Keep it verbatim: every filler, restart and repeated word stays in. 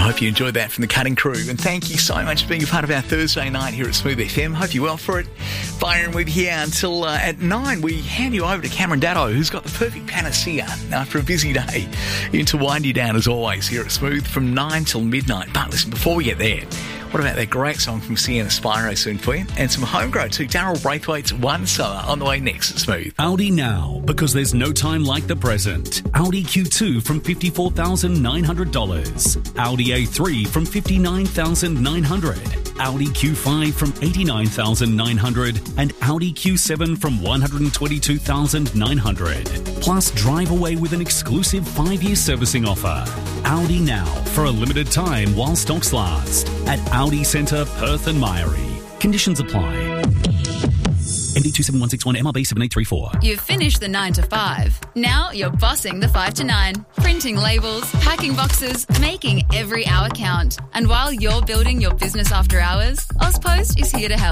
I hope you enjoyed that from the Cutting Crew. And thank you so much for being a part of our Thursday night here at Smooth F M. Hope you're well for it. Byron with you here until uh, at nine. We hand you over to Cameron Datto, who's got the perfect panacea after a busy day to wind you down as always here at Smooth from nine till midnight. But listen, before we get there, what about that great song from Sienna Spyro soon for you? And some homegrown too. Daryl Braithwaite's One Summer on the way next at Smooth. Audi now, because there's no time like the present. Audi Q two from fifty-four thousand nine hundred dollars. Audi A three from fifty-nine thousand nine hundred dollars. Audi Q five from eighty-nine thousand nine hundred dollars. And Audi Q seven from one hundred twenty-two thousand nine hundred dollars. Plus, drive away with an exclusive five-year servicing offer. Audi now, for a limited time while stocks last. At Audi Centre, Perth and Mairie. Conditions apply. M D two seven one six one, M R B seven eight three four. You've finished the nine to five. Now you're bossing the five to nine. Printing labels, packing boxes, making every hour count. And while you're building your business after hours, AusPost is here to help.